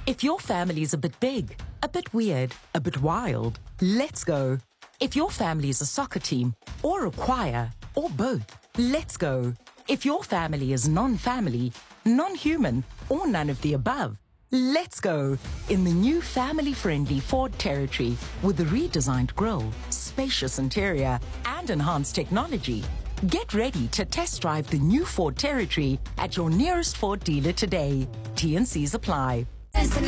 If your family's a bit big, a bit weird, a bit wild, let's go. If your family's a soccer team, or a choir, or both, let's go. If your family is non-family, non-human, or none of the above, let's go in the new family-friendly Ford Territory with a redesigned grille, spacious interior, and enhanced technology. Get ready to test drive the new Ford Territory at your nearest Ford dealer today. T&Cs apply.